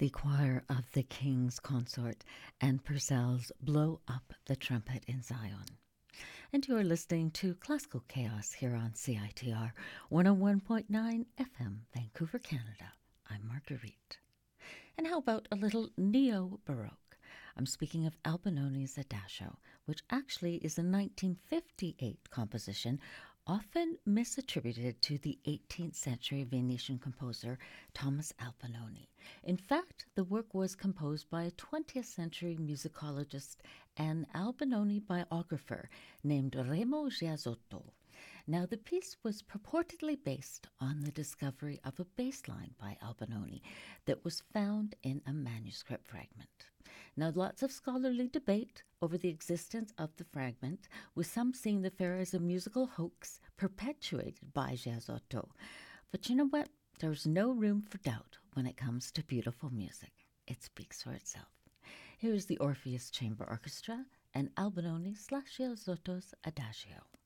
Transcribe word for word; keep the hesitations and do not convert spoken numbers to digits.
the choir of the King's Consort and Purcell's Blow Up the Trumpet in Zion. And you're listening to Classical Chaos here on C I T R one oh one point nine F M, Vancouver, Canada. I'm Marguerite. And how about a little neo-Baroque? I'm speaking of Albinoni's Adagio, which actually is a nineteen fifty-eight composition often misattributed to the eighteenth century Venetian composer Thomas Albinoni. In fact, the work was composed by a twentieth century musicologist and Albinoni biographer named Remo Giazzotto. Now, the piece was purportedly based on the discovery of a bass line by Albinoni that was found in a manuscript fragment. Now, lots of scholarly debate over the existence of the fragment, with some seeing the affair as a musical hoax perpetuated by Giazzotto. But you know what? There's no room for doubt when it comes to beautiful music. It speaks for itself. Here's the Orpheus Chamber Orchestra and Albinoni slash Giazzotto's Adagio.